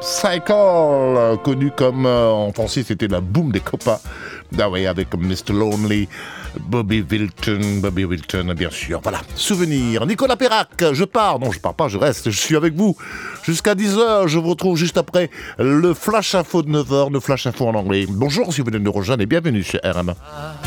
Cycle, connu comme en français c'était la boom des copains. Ah oui, avec Mr. Lonely, Bobby Wilton, bien sûr. Voilà, souvenir. Nicolas Perrac, je pars. Non, je pars pas, je reste. Je suis avec vous jusqu'à 10h. Je vous retrouve juste après le Flash Info de 9h, le Flash Info en anglais. Bonjour si vous venez de nous rejoindre et bienvenue chez RMA.